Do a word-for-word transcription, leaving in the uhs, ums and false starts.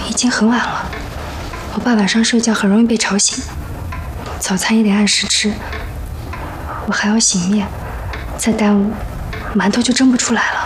已经很晚了，我爸晚上睡觉很容易被吵醒，早餐也得按时吃，我还要醒面，再耽误，馒头就蒸不出来了。